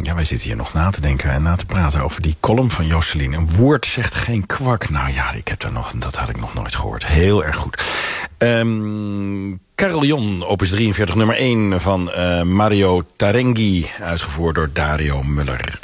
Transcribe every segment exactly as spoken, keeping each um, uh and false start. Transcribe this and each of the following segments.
Ja, wij zitten hier nog na te denken en na te praten over die column van Josselien. Een woord zegt geen kwak. Nou ja, ik heb daar nog, dat had ik nog nooit gehoord. Heel erg goed. Um, Carillon, opus drieënveertig, nummer één van uh, Mario Tarengi. Uitgevoerd door Dario Muller.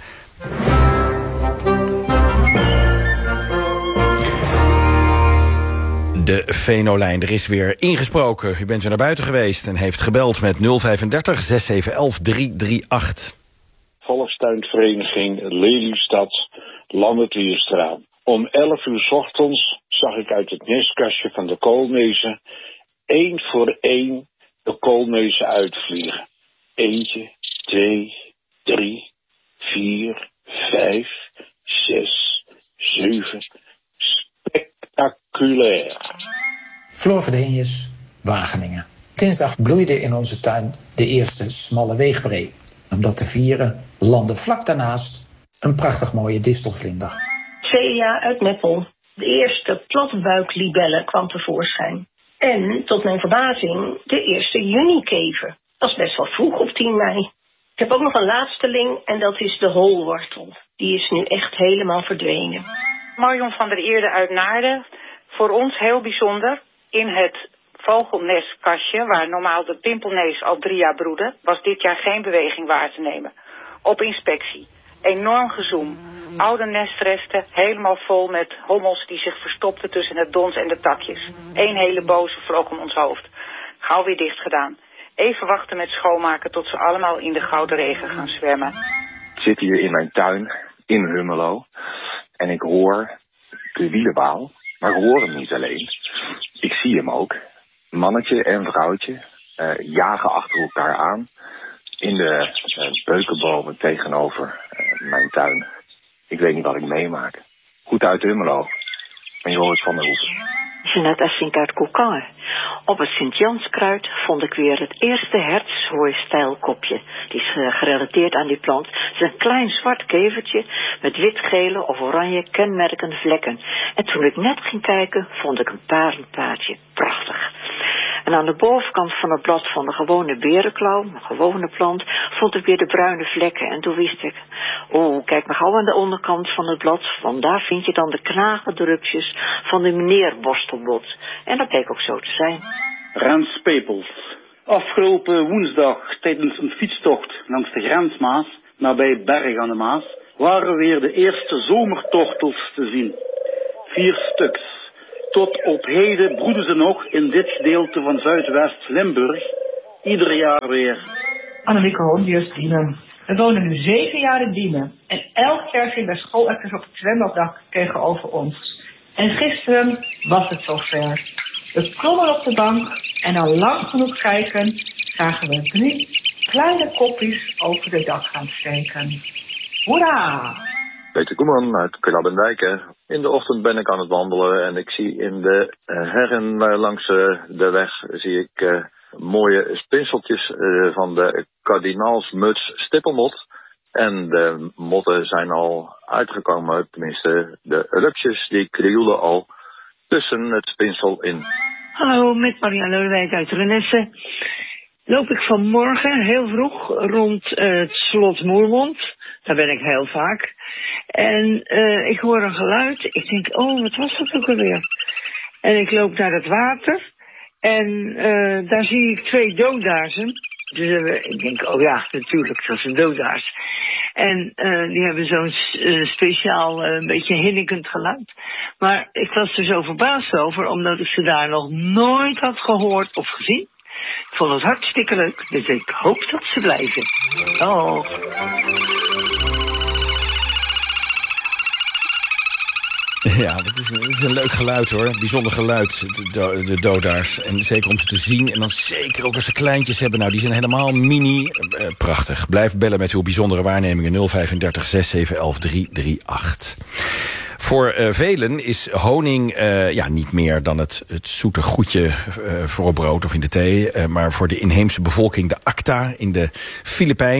De Venolijn. Er is weer ingesproken. U bent weer naar buiten geweest en heeft gebeld met nul vijfendertig zes zeven elf drie drie acht. Volkstuinvereniging Lelystad, Lammertlierstraat. Om elf uur 's ochtends zag ik uit het nestkastje van de koolmezen één voor één de koolmezen uitvliegen. Eentje, twee, drie, vier, vijf, zes, zeven. Spectaculair. Floor Verdeenjes, Wageningen. Dinsdag bloeide in onze tuin de eerste smalle weegbree. Om dat te vieren landde vlak daarnaast een prachtig mooie distelvlinder. Celia uit Meppel. De eerste platbuiklibelle kwam tevoorschijn. En, tot mijn verbazing, de eerste junikever. Dat is best wel vroeg op tien mei. Ik heb ook nog een laatsteling en dat is de holwortel. Die is nu echt helemaal verdwenen. Marion van der Eerde uit Naarden. Voor ons heel bijzonder. In het vogelnestkastje, waar normaal de pimpelnees al drie jaar broedde, was dit jaar geen beweging waar te nemen. Op inspectie. Enorm gezoem. Oude nestresten, helemaal vol met hommels die zich verstopten tussen het dons en de takjes. Eén hele boze vloog om ons hoofd. Gauw weer dicht gedaan. Even wachten met schoonmaken tot ze allemaal in de gouden regen gaan zwemmen. Ik zit hier in mijn tuin, in Hummelo. En ik hoor de wielenwaal, maar ik hoor hem niet alleen. Ik zie hem ook. Mannetje en vrouwtje uh, jagen achter elkaar aan in de uh, beukenbomen tegenover uh, mijn tuin. Ik weet niet wat ik meemaak. Goed uit Hummelo. En Joris van der Hoek. Jeanette Essink uit Koukan. Op het Sint-Janskruid vond ik weer het eerste hertshooistijlkopje. Die is uh, gerelateerd aan die plant. Het is een klein zwart kevertje met wit-gele of oranje kenmerkende vlekken. En toen ik net ging kijken, vond ik een paardenpaadje. Prachtig. En aan de bovenkant van het blad van de gewone berenklauw, een gewone plant, vond ik weer de bruine vlekken. En toen wist ik, oh, kijk maar gauw aan de onderkant van het blad, want daar vind je dan de knagedrupjes van de meneerborstelbot. En dat bleek ook zo te zijn. Rens Pepels. Afgelopen woensdag tijdens een fietstocht langs de grensmaas, nabij Berg aan de Maas, waren weer de eerste zomertortels te zien. Vier stuks. Tot op heden broeden ze nog in dit gedeelte van Zuidwest-Limburg. Ieder jaar weer. Annemieke Hondius, Diemen. We wonen nu zeven jaar in Diemen. En elk jaar zien we schoolacters op het zwembaddak tegenover ons. En gisteren was het zover. We klommen op de bank en al lang genoeg kijken zagen we drie kleine kopjes over de dak gaan steken. Hoera! Peter Koeman uit Krabbendijken. In de ochtend ben ik aan het wandelen en ik zie in de uh, herren uh, langs uh, de weg zie ik uh, mooie spinseltjes uh, van de kardinaalsmuts stippelmot. En de motten zijn al uitgekomen, tenminste de rupsjes die krioelen al tussen het spinsel in. Hallo, met Marianne Lodewijk uit Renesse. Loop ik vanmorgen heel vroeg rond uh, het slot Moermond. Daar ben ik heel vaak. En uh, ik hoor een geluid. Ik denk, oh, wat was dat ook alweer? En ik loop naar het water. En uh, daar zie ik twee doodaarzen. Dus uh, ik denk, oh ja, natuurlijk, dat is een doodaars. En uh, die hebben zo'n uh, speciaal, uh, een beetje hinnikend geluid. Maar ik was er zo verbaasd over, omdat ik ze daar nog nooit had gehoord of gezien. Ik vond het hartstikke leuk, dus ik hoop dat ze blijven. Oh. Ja, dat is, een, dat is een leuk geluid hoor. Bijzonder geluid, de, do, de dodaars. En zeker om ze te zien. En dan zeker ook als ze kleintjes hebben. Nou, die zijn helemaal mini. Uh, prachtig. Blijf bellen met uw bijzondere waarnemingen. nul vijfendertig zes zeven elf drie drie acht. Voor uh, velen is honing uh, ja, niet meer dan het, het zoete goedje uh, voor brood of in de thee. Uh, maar voor de inheemse bevolking de acta in de Filipijnen.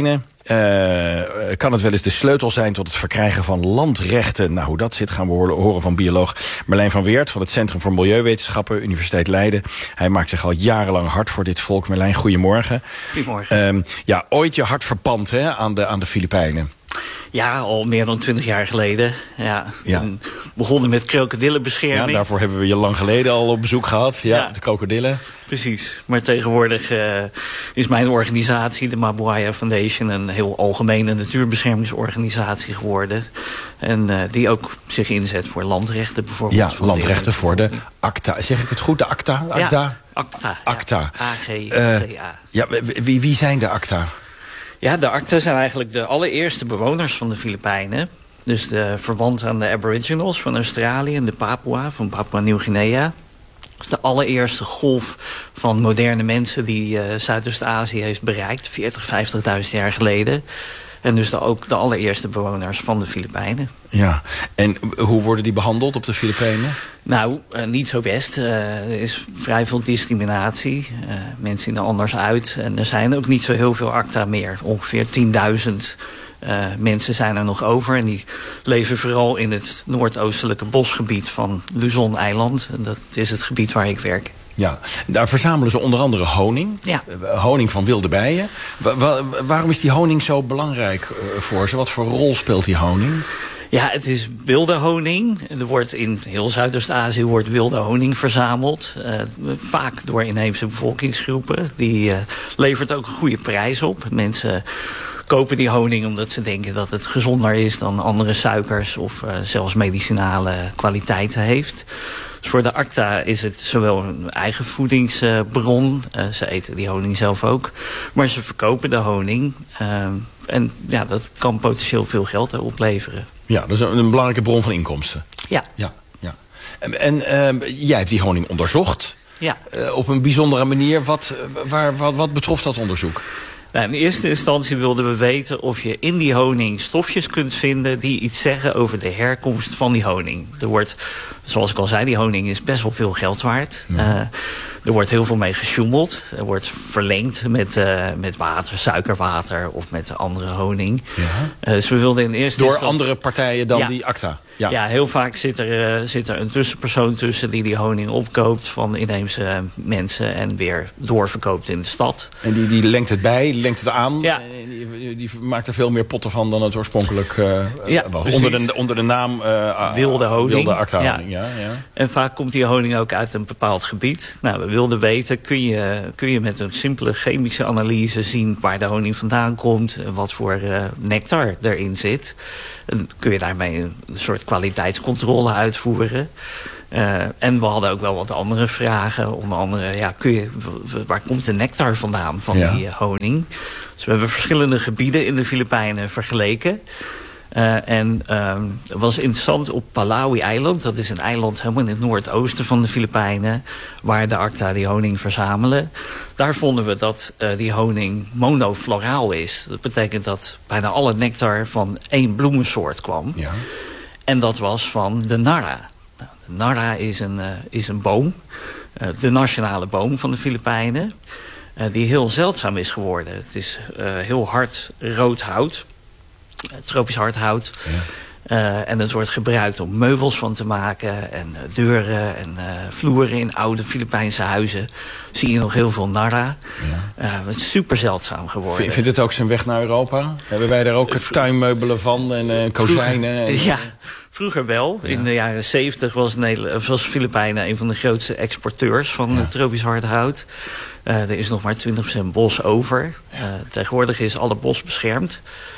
Uh, kan het wel eens de sleutel zijn tot het verkrijgen van landrechten? Nou, hoe dat zit gaan we horen van bioloog Merlijn van Weert van het Centrum voor Milieuwetenschappen, Universiteit Leiden. Hij maakt zich al jarenlang hard voor dit volk. Merlijn, goedemorgen. Goedemorgen. Um, ja, ooit je hart verpand hè, aan de, aan de Filipijnen. Ja, al meer dan twintig jaar geleden. Ja, ja. Begonnen met krokodillenbescherming. Ja, daarvoor hebben we je lang geleden al op bezoek gehad. Ja, ja. De krokodillen. Precies. Maar tegenwoordig uh, is mijn organisatie, de Mabuaya Foundation, een heel algemene natuurbeschermingsorganisatie geworden. En uh, die ook zich inzet voor landrechten bijvoorbeeld. Ja, landrechten voor de ACTA. Zeg ik het goed, de ACTA? ACTA? Ja, ACTA. ACTA. Ja. A G T A. Uh, ja, wie, wie zijn de ACTA? Ja, de ACTA zijn eigenlijk de allereerste bewoners van de Filipijnen. Dus de verwant aan de Aboriginals van Australië en de Papua van Papua-Nieuw-Guinea. De allereerste golf van moderne mensen die uh, Zuidoost-Azië heeft bereikt, veertig, vijftigduizend jaar geleden. En dus de, ook de allereerste bewoners van de Filipijnen. Ja, en hoe worden die behandeld op de Filipijnen? Nou, uh, niet zo best. Uh, er is vrij veel discriminatie. Uh, mensen zien er anders uit. En er zijn ook niet zo heel veel ACTA meer. Ongeveer tienduizend uh, mensen zijn er nog over. En die leven vooral in het noordoostelijke bosgebied van Luzon-eiland. Dat is het gebied waar ik werk. Ja, daar verzamelen ze onder andere honing. Ja. Honing van wilde bijen. Wa- wa- waarom is die honing zo belangrijk uh, voor ze? Wat voor rol speelt die honing? Ja, het is wilde honing. Er wordt in heel Zuidoost-Azië wordt wilde honing verzameld. Uh, vaak door inheemse bevolkingsgroepen. Die uh, levert ook een goede prijs op. Mensen kopen die honing omdat ze denken dat het gezonder is dan andere suikers of uh, zelfs medicinale kwaliteiten heeft. Dus voor de ACTA is het zowel een eigen voedingsbron. Uh, ze eten die honing zelf ook. Maar ze verkopen de honing. Uh, en ja, dat kan potentieel veel geld opleveren. Ja, dat is een, een belangrijke bron van inkomsten. Ja. ja, ja. En, en uh, jij hebt die honing onderzocht. Ja. Uh, op een bijzondere manier. Wat, waar, wat, wat betrof dat onderzoek? Nou, in eerste instantie wilden we weten of je in die honing stofjes kunt vinden die iets zeggen over de herkomst van die honing. Er wordt, zoals ik al zei, die honing is best wel veel geld waard. Ja. Uh, er wordt heel veel mee gesjoemeld. Er wordt verlengd met, uh, met water, suikerwater of met andere honing. Ja. Uh, dus we wilden in eerste Door instantie... andere partijen dan ja. die ACTA? Ja. ja, heel vaak zit er, uh, zit er een tussenpersoon tussen die die honing opkoopt van inheemse mensen en weer doorverkoopt in de stad. En die, die lengt het bij, lengt het aan. Ja. Die, die maakt er veel meer potten van dan het oorspronkelijk uh, ja, was. Onder de, onder de naam uh, wilde honing. Wilde ACTA ja. honing. Ja, ja. En vaak komt die honing ook uit een bepaald gebied. Nou, we wilden weten, kun je, kun je met een simpele chemische analyse zien waar de honing vandaan komt en wat voor uh, nectar erin zit. En kun je daarmee een soort kwaliteitscontrole uitvoeren. Uh, en we hadden ook wel wat andere vragen. Onder andere, ja, kun je, waar komt de nectar vandaan van ja. die uh, honing? Dus we hebben verschillende gebieden in de Filipijnen vergeleken. Uh, en uh, het was interessant op Palawi-eiland. Dat is een eiland helemaal in het noordoosten van de Filipijnen, waar de ACTA die honing verzamelen. Daar vonden we dat uh, die honing monofloraal is. Dat betekent dat bijna alle nectar van één bloemensoort kwam. Ja. En dat was van de narra. Nou, de narra is een, uh, is een boom. Uh, de nationale boom van de Filipijnen. Uh, die heel zeldzaam is geworden. Het is uh, heel hard rood hout. Tropisch hardhout. Ja. Uh, en het wordt gebruikt om meubels van te maken. En uh, deuren en uh, vloeren in oude Filipijnse huizen. Zie je nog heel veel narra. Ja. Uh, het is super zeldzaam geworden. Vindt het ook zijn weg naar Europa? Hebben wij daar ook uh, tuinmeubelen van en uh, kozijnen? En, ja, vroeger wel. Ja. In de jaren zeventig was, Nederland, was Filipijnen een van de grootste exporteurs van ja. tropisch hardhout. Uh, er is nog maar twintig procent bos over. Uh, tegenwoordig is alle bos beschermd.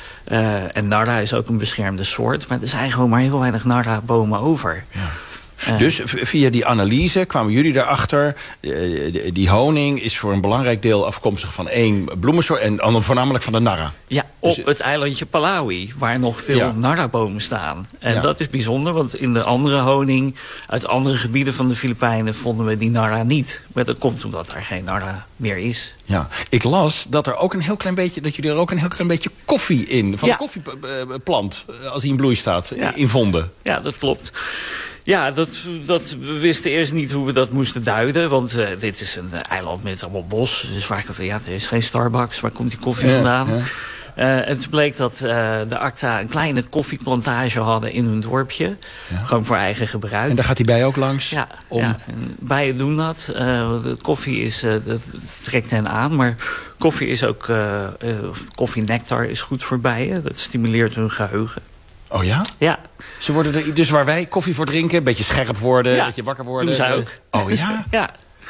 Uh, en narra is ook een beschermde soort. Maar er zijn gewoon maar heel weinig narra-bomen over. Ja. Uh, dus via die analyse kwamen jullie erachter. Uh, die honing is voor een belangrijk deel afkomstig van één bloemensoort. En dan voornamelijk van de narra. Ja, op dus, het eilandje Palawi. Waar nog veel ja. narra-bomen staan. En ja. dat is bijzonder. Want in de andere honing uit andere gebieden van de Filipijnen vonden we die narra niet. Maar dat komt omdat er geen narra meer is. Ja, ik las dat er ook een heel klein beetje, dat jullie er ook een heel klein beetje koffie in, van ja. de koffieplant, als die in bloei staat, ja. in vonden. Ja, dat klopt. Ja, dat, dat, we wisten eerst niet hoe we dat moesten duiden. Want uh, dit is een eiland met allemaal bos. Dus waar ik van, ja, er is geen Starbucks. Waar komt die koffie ja, vandaan? Ja. Uh, en toen bleek dat uh, de Acta een kleine koffieplantage hadden in hun dorpje. Ja. Gewoon voor eigen gebruik. En daar gaat die bij ook langs? Ja, om... ja. En bijen doen dat. Uh, de koffie is, uh, dat trekt hen aan. Maar koffie is ook, uh, uh, koffienectar is goed voor bijen. Dat stimuleert hun geheugen. Oh ja? Ja. Ze worden er, dus waar wij koffie voor drinken, een beetje scherp worden, ja. een beetje wakker worden. Doen zij ook. Oh ja? Ja.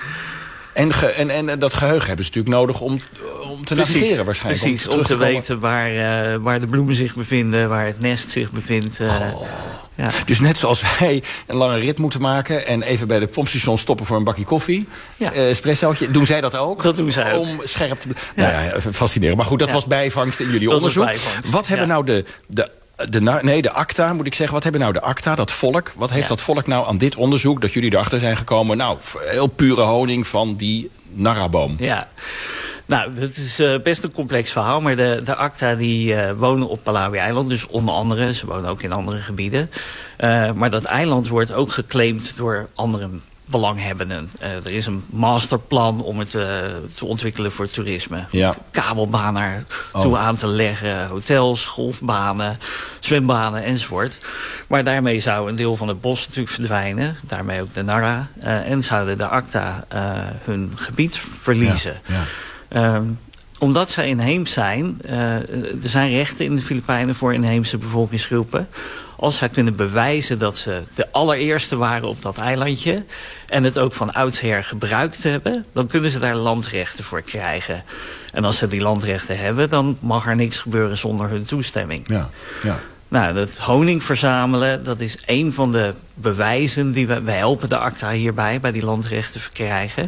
En, ge, en, en dat geheugen hebben ze natuurlijk nodig om, om te precies, navigeren waarschijnlijk. Precies, om, om te, te weten waar, uh, waar de bloemen zich bevinden, waar het nest zich bevindt. Uh, oh. ja. Dus net zoals wij een lange rit moeten maken en even bij de pompstation stoppen voor een bakje koffie, ja. uh, espressootje, doen zij dat ook? Dat doen zij ook. Om scherp te... Ja. Nou ja, fascinerend. Maar goed, dat ja. was bijvangst in jullie dat onderzoek. Wat hebben ja. nou de... de De, nee, de Acta, moet ik zeggen. Wat hebben nou de Acta, dat volk... wat heeft ja. dat volk nou aan dit onderzoek... dat jullie erachter zijn gekomen... nou, heel pure honing van die narraboom? Ja, nou, dat is uh, best een complex verhaal... maar de, de Acta die uh, wonen op Malawi-eiland... dus onder andere, ze wonen ook in andere gebieden... Uh, maar dat eiland wordt ook geclaimd door andere belanghebbenden. Uh, er is een masterplan om het uh, te ontwikkelen voor toerisme. Ja. Kabelbaan naar toe oh. aan te leggen, hotels, golfbanen, zwembanen enzovoort. Maar daarmee zou een deel van het bos natuurlijk verdwijnen. Daarmee ook de Narra. Uh, en zouden de Acta uh, hun gebied verliezen. Ja. Ja. Um, omdat zij inheems zijn, uh, er zijn rechten in de Filipijnen voor inheemse bevolkingsgroepen. Als zij kunnen bewijzen dat ze de allereerste waren op dat eilandje... en het ook van oudsher gebruikt hebben... dan kunnen ze daar landrechten voor krijgen. En als ze die landrechten hebben... dan mag er niks gebeuren zonder hun toestemming. Ja, ja. Nou, dat honing verzamelen, dat is een van de bewijzen... die we, we helpen de Acta hierbij, bij die landrechten verkrijgen...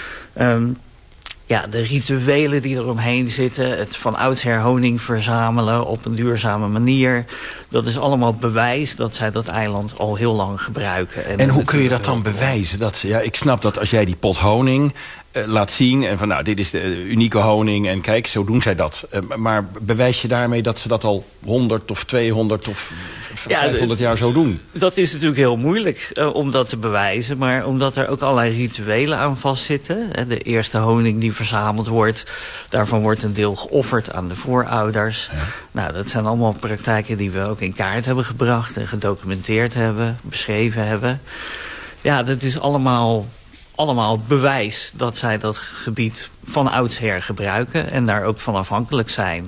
Um, Ja, de rituelen die eromheen zitten, het van oudsher honing verzamelen op een duurzame manier. Dat is allemaal bewijs dat zij dat eiland al heel lang gebruiken. En, en hoe kun je dat dan bewijzen? Dat, ja, ik snap dat als jij die pot honing uh, laat zien en van nou, dit is de uh, unieke honing en kijk, zo doen zij dat. Uh, maar bewijs je daarmee dat ze dat al honderd of tweehonderd of ja, vijfhonderd jaar zo doen? Dat is natuurlijk heel moeilijk uh, om dat te bewijzen. Maar omdat er ook allerlei rituelen aan vastzitten. Hè, de eerste honing die verzameld wordt, daarvan wordt een deel geofferd aan de voorouders. Ja. Nou, dat zijn allemaal praktijken die we ook in kaart hebben gebracht en gedocumenteerd hebben, beschreven hebben. Ja, dat is allemaal, allemaal bewijs dat zij dat gebied van oudsher gebruiken en daar ook van afhankelijk zijn.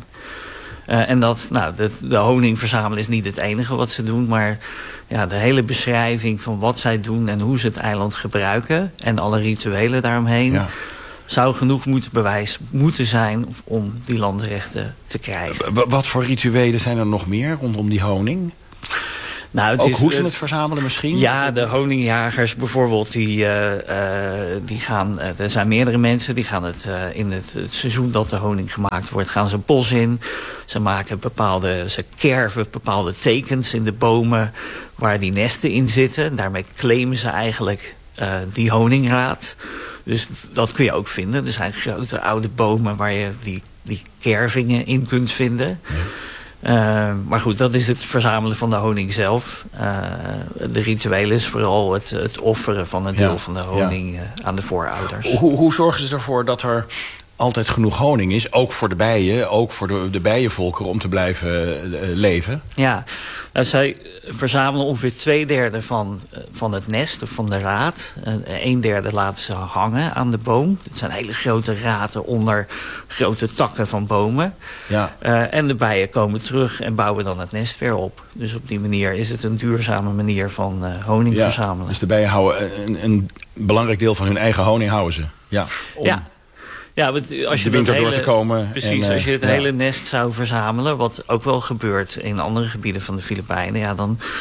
Uh, en dat, nou, de, de honing verzamelen is niet het enige wat ze doen, maar ja, de hele beschrijving van wat zij doen en hoe ze het eiland gebruiken en alle rituelen daaromheen, ja, zou genoeg moeten bewijs moeten zijn om die landrechten te krijgen. W- wat voor rituelen zijn er nog meer rondom die honing? Nou, het ook is, hoe ze het verzamelen misschien? Ja, de honingjagers bijvoorbeeld, die, uh, uh, die gaan, uh, er zijn meerdere mensen, die gaan het uh, in het, het seizoen dat de honing gemaakt wordt, gaan ze het bos in. Ze maken bepaalde, ze kerven bepaalde tekens in de bomen waar die nesten in zitten. Daarmee claimen ze eigenlijk uh, die honingraad. Dus dat kun je ook vinden. Er zijn grote oude bomen waar je die, die kervingen in kunt vinden. Ja. Uh, maar goed, dat is het verzamelen van de honing zelf. Uh, de ritueel is vooral het, het offeren van een deel ja, van de honing ja. uh, aan de voorouders. Hoe, hoe zorgen ze ervoor dat er altijd genoeg honing is? Ook voor de bijen, ook voor de, de bijenvolkeren om te blijven uh, leven? Ja, nou, zij verzamelen ongeveer twee derde van, uh, van het nest, of van de raad. Uh, een derde laten ze hangen aan de boom. Het zijn hele grote raten onder grote takken van bomen. Ja. Uh, en de bijen komen terug en bouwen dan het nest weer op. Dus op die manier is het een duurzame manier van uh, honing ja, verzamelen. Dus de bijen houden een, een belangrijk deel van hun eigen honing houden ze. Ja, om... ja. Ja, als je de winter hele, door te komen. Precies, en, als je het ja. hele nest zou verzamelen, wat ook wel gebeurt in andere gebieden van de Filipijnen, ja, dan